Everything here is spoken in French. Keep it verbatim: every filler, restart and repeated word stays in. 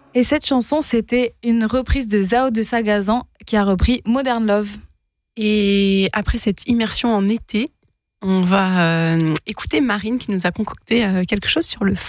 Et cette chanson, c'était une reprise de Zao de Sagazan qui a repris Modern Love. Et après cette immersion en été, on va euh, écouter Marine qui nous a concocté euh, quelque chose sur le